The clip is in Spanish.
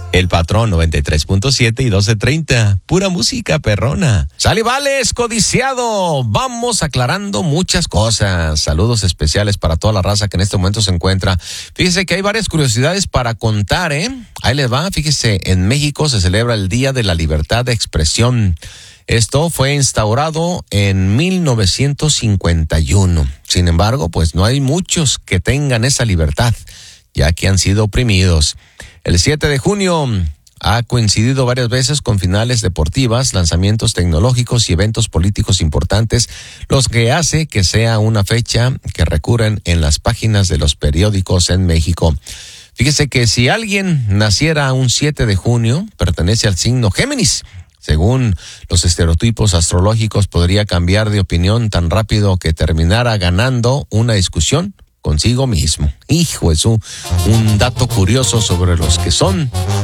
El Patrón 93.7 y 12:30. Pura música perrona. Sale, vales, codiciado. Vamos aclarando muchas cosas. Saludos especiales para toda la raza que en este momento se encuentra. Fíjese que hay varias curiosidades para contar, ¿eh? Ahí les va. Fíjese, en México se celebra el Día de la Libertad de Expresión. Esto fue instaurado en 1951. Sin embargo, pues no hay muchos que tengan esa libertad, ya que han sido oprimidos. El 7 de junio ha coincidido varias veces con finales deportivas, lanzamientos tecnológicos y eventos políticos importantes, los que hace que sea una fecha que recurren en las páginas de los periódicos en México. Fíjese que si alguien naciera un 7 de junio, pertenece al signo Géminis. Según los estereotipos astrológicos, podría cambiar de opinión tan rápido que terminara ganando una discusión consigo mismo. Hijo, es un dato curioso sobre los que son